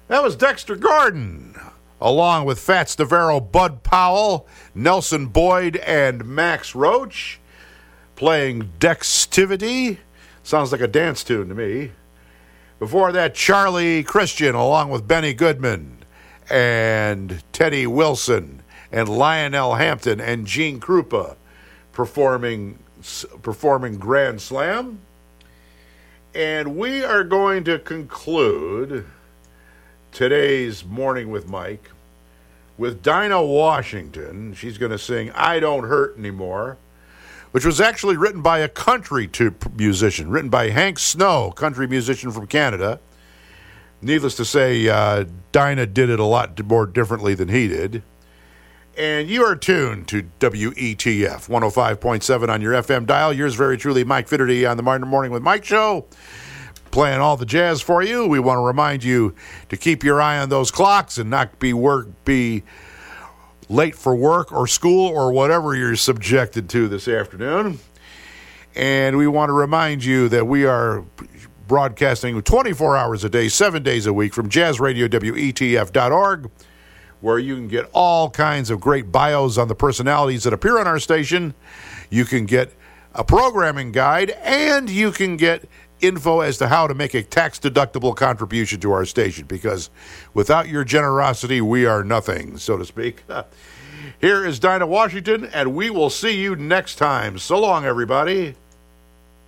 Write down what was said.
That was Dexter Gordon, along with Fats Navarro, Bud Powell, Nelson Boyd, and Max Roach, playing Dextivity. Sounds like a dance tune to me. Before that, Charlie Christian, along with Benny Goodman, and Teddy Wilson, and Lionel Hampton, and Gene Krupa, performing Grand Slam. And we are going to conclude today's Morning with Mike with Dinah Washington. She's going to sing I Don't Hurt Anymore, which was actually written by a country musician, written by Hank Snow, country musician from Canada. Needless to say, Dinah did it a lot more differently than he did. And you are tuned to WETF 105.7 on your FM dial. Yours very truly, Mike Fitterty, on the Morning with Mike show, playing all the jazz for you. We want to remind you to keep your eye on those clocks and not be late for work or school or whatever you're subjected to this afternoon. And we want to remind you that we are broadcasting 24 hours a day, 7 days a week from jazzradiowetf.org, where you can get all kinds of great bios on the personalities that appear on our station. You can get a programming guide, and you can get info as to how to make a tax-deductible contribution to our station, because without your generosity, we are nothing, so to speak. Here is Dinah Washington, and we will see you next time. So long, everybody.